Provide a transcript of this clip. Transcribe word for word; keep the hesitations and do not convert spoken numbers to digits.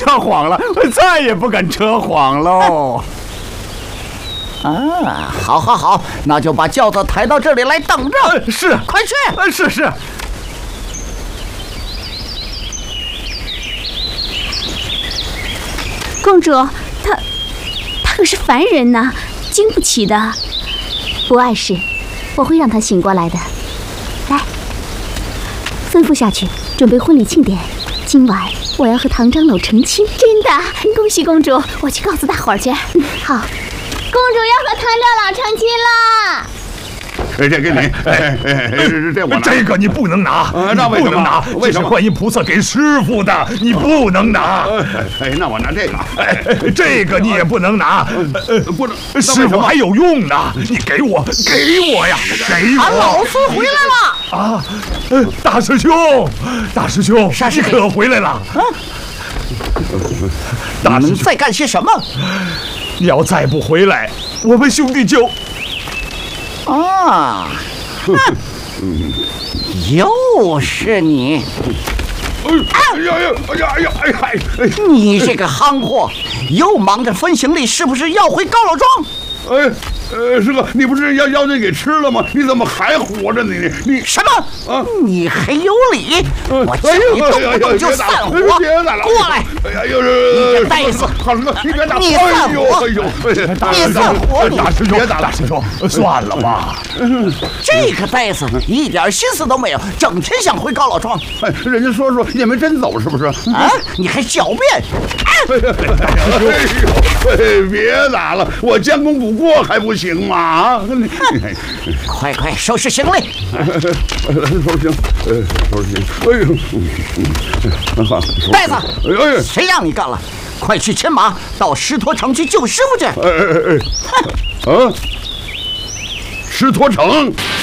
谎了，我再也不敢扯谎喽。 啊，好，好，好，那就把轿子抬到这里来等着。 呃、是， 快去。 呃，是是。 公主，她，她可是凡人呐，经不起的。不碍事，我会让她醒过来的。来，吩咐下去，准备婚礼庆典。今晚我要和唐长老成亲。真的，恭喜公主！我去告诉大伙儿去。嗯，好。 公主要和唐长老成亲啦！ 这给你，哎哎，这我拿。 这个你不能拿， 那为什么？ 不能拿，这是观音菩萨给师傅的，你不能拿。 哎，那我拿这个。 哎，这个你也不能拿， 不能， 师傅还有用呢。你给我，给我呀，给我！ 老孙回来了！ 啊，大师兄，大师兄，你可回来了？啊！ 你们在干些什么？ 你要再不回来，我们兄弟就…… 啊，哼，又是你！ 哎呀呀！哎呀哎呀哎呀！ 你这个憨货，又忙着分行李，是不是要回高老庄？ 哎。呃，师哥，你不是要要那给吃了吗？你怎么还活着呢？你你什么？啊！你还有理！我叫你动不动就散伙！ 别打了！ 过来！ 哎呀，又是你个呆子！ 好师哥，你别打！ 你散伙！ 哎呦， 你散伙！ 大师兄，别打！大师兄，算了吧。 这个呆子一点心思都没有，整天想回高老庄。 哎，人家说说也没真走，是不是？ 啊！你还狡辩！ 哎呦，别打了，我将功补过还不行？行吗？啊！ 快快收拾行李！ 收拾行，呃，收拾行。哎呦，好， 呆子！哎哎，谁让你干了？快去牵马到石陀城去救师傅去！ 哎哎哎哎！啊！石陀城。